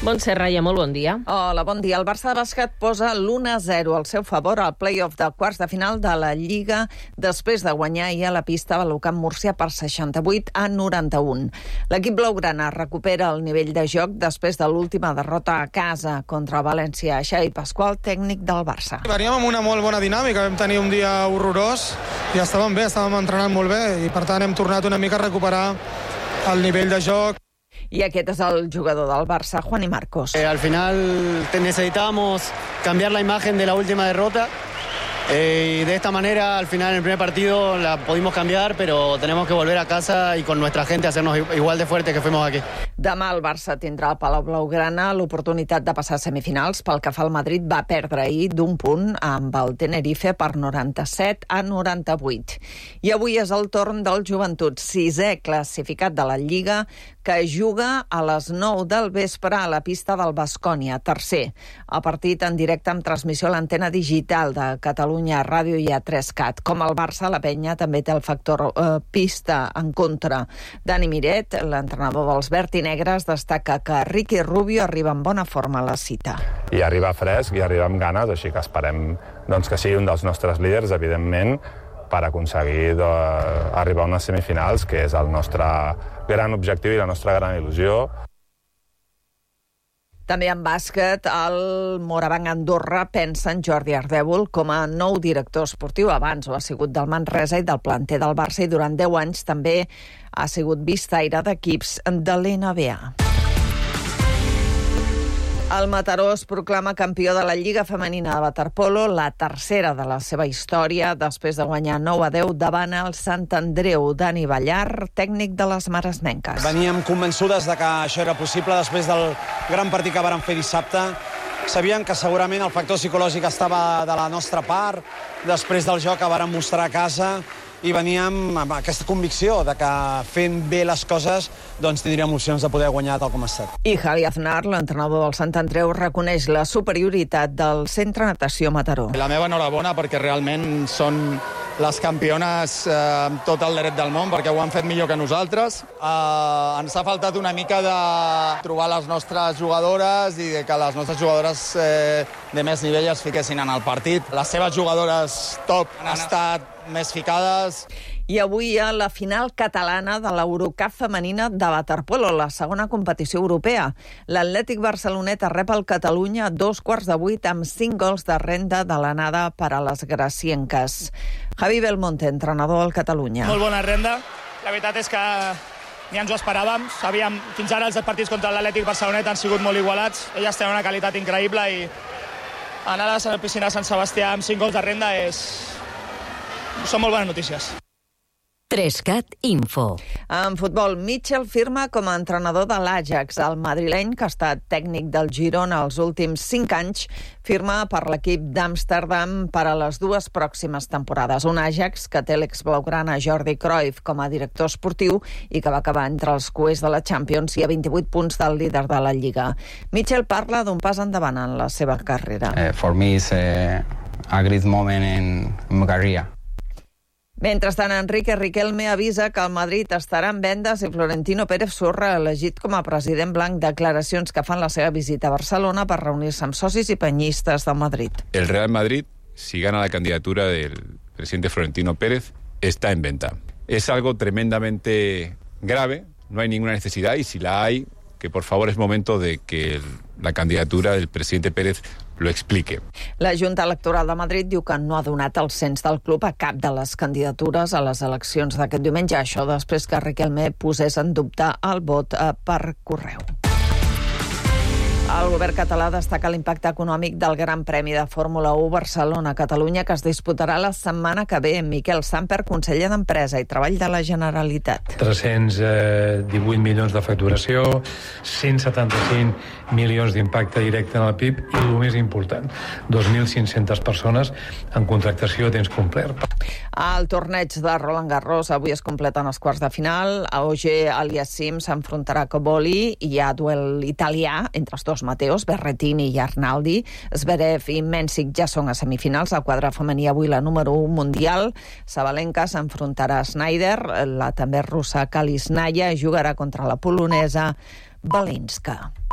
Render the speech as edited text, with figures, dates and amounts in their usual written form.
Montse Raya, molt bon dia. Hola, bon dia. El Barça de bàsquet posa l'1-0 al seu favor al play-off de quarts de final de la Lliga després de guanyar ahir a la pista de l'UCAM Múrcia per 68-91. L'equip blaugrana recupera el nivell de joc després de l'última derrota a casa contra València. Xavi Pasqual, tècnic del Barça. Veníem amb una molt bona dinàmica, vam tenir un dia horrorós i estàvem bé, estàvem entrenant molt bé i per tant hem tornat una mica a recuperar el nivell de joc. I aquest és el jugador del Barça, Juani Marcos. Al final necesitábamos cambiar la imagen de la última derrota y de esta manera al final en el primer partido la pudimos cambiar, pero tenemos que volver a casa y con nuestra gente hacernos igual de fuerte que fuimos aquí. Demà el Barça tindrà al Palau Blaugrana l'oportunitat de passar a semifinals. Pel que fa al Madrid, va perdre ahir d'un punt amb el Tenerife per 97-98. I avui és el torn del Joventut, sisè classificat de la Lliga, que juga a les 9 del vespre a la pista del Baskonia, tercer. El partit en directe amb transmissió a l'antena digital de Catalunya Ràdio i a 3CAT. Com el Barça, la penya també té el factor pista en contra. Dani Miret, l'entrenador dels verd i negres, destaca que Ricky Rubio arriba en bona forma a la cita. I arriba fresc i arriba amb ganes, així que esperem que sigui un dels nostres líders, evidentment, per aconseguir arribar a unes semifinals, que és el nostre gran objectiu i la nostra gran il·lusió. També en bàsquet, el Morabanc Andorra pensa en Jordi Ardèvol com a nou director esportiu. Abans ho ha sigut del Manresa i del planter del Barça i durant 10 anys també ha sigut vistaire d'equips de l'NBA. El Mataró es proclama campió de la Lliga Femenina de Waterpolo, la tercera de la seva història, després de guanyar 9-10 davant el Sant Andreu. Dani Ballar, tècnic de les maresmenques. Veníem convençudes de que això era possible després del gran partit que vàrem fer dissabte. Sabíem que segurament el factor psicològic estava de la nostra part, després del joc que vàrem mostrar a casa, i veníem amb aquesta convicció de que fent bé les coses doncs tindríem opcions de poder guanyar tal com ha estat. I Javi Aznar, l'entrenador del Sant Andreu, reconeix la superioritat del Centre Natació Mataró. La meva enhorabona perquè realment són les campiones amb tot el dret del món, perquè ho han fet millor que nosaltres. Ens ha faltat una mica de trobar les nostres jugadores i de que les nostres jugadores de més nivell es fiquessin en el partit. Les seves jugadores top han estat més ficades. I avui a la final catalana de l'Eurocup femenina de waterpolo, la segona competició europea. L'Atlètic Barceloneta rep el Catalunya a 7:15 amb 5 gols de renda de l'anada per a les gracienques. Javi Belmonte, entrenador del Catalunya. Molt bona renda. La veritat és que ni ens ho esperàvem. Sabíem, fins ara els partits contra l'Atlètic Barceloneta han sigut molt igualats. Elles tenen una qualitat increïble i anar a la piscina de Sant Sebastià amb 5 gols de renda són molt bones notícies. 3CAT Info. En futbol, Mitchell firma com a entrenador de l'Ajax. El madrileny, que ha estat tècnic del Girona els últims 5 anys, firma per l'equip d'Amsterdam per a les 2 pròximes temporades. Un Ajax que té l'exblaugrana Jordi Cruyff com a director esportiu i que va acabar entre els cuers de la Champions i a 28 punts del líder de la Lliga. Mitchell parla d'un pas endavant en la seva carrera. For me is a great moment in my career. Mentrestant, Enrique Riquelme avisa que el Madrid estarà en vendes i Florentino Pérez surt reelegit com a president blanc. Declaracions que fan la seva visita a Barcelona per reunir-se amb socis i penyistes del Madrid. El Real Madrid, si gana la candidatura del presidente Florentino Pérez, está en venta. Es algo tremendamente grave, no hay ninguna necesidad y si la hay, que por favor es momento de que la candidatura del presidente Pérez lo explique. La Junta Electoral de Madrid diu que no ha donat el cens del club a cap de les candidatures a les eleccions d'aquest diumenge. Això després que Riquelme posés en dubte el vot per correu. El govern català destaca l'impacte econòmic del Gran Premi de Fórmula 1 Barcelona-Catalunya, que es disputarà la setmana que ve. Miquel Samper, conseller d'Empresa i Treball de la Generalitat. 318 milions de facturació, 175 milions d'impacte directe en el PIB i, el més important, 2.500 persones en contractació a temps complet. Al torneig de Roland Garros avui es completen els quarts de final. Auger Aliassime s'enfrontarà a Cobolli i hi ha duel italià entre els dos Mateos, Berrettini i Arnaldi. Zverev i Mensik ja són a semifinals. Al quadre femení avui la número 1 mundial. Sabalenka s'enfrontarà a Snyder. La també russa Kalisnaya jugarà contra la polonesa Balinska.